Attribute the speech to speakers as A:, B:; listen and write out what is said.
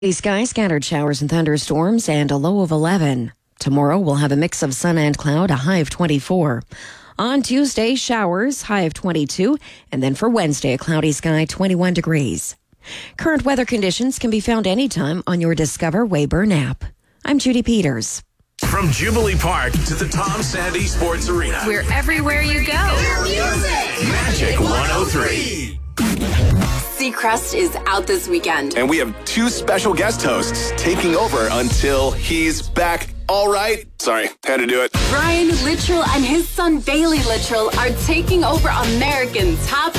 A: Cloudy skies, scattered showers and thunderstorms, and a low of 11. Tomorrow we'll have a mix of sun and cloud, a high of 24. On Tuesday, showers, high of 22. And then for Wednesday, a cloudy sky, 21 degrees. Current weather conditions can be found anytime on your Discover Weyburn app. I'm Judy Peters.
B: From Jubilee Park to the Tom Sandy Sports Arena.
C: We're everywhere you go.
B: Magic 103.
C: Seacrest is out this weekend.
D: And we have two special guest hosts taking over until he's back. All right. Sorry, had to do it.
C: Brian Littrell and his son Bailey Littrell are taking over American Top